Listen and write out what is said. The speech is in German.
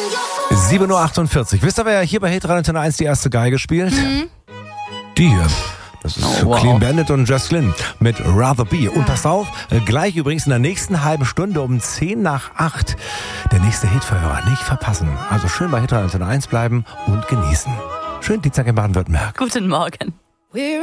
7:48 Uhr. Wisst ihr, wer hier bei Hit Radio Antenne 1 die erste Geige spielt? Die hier. Das ist Clean Bandit und Jess Glynn mit Rather Be. Und passt auf, gleich übrigens in der nächsten halben Stunde um 7:50 der nächste Hitverhörer. Nicht verpassen. Also schön bei Hit Radio Antenne 1 bleiben und genießen. Schönen Dienstag in Baden-Württemberg. Guten Morgen.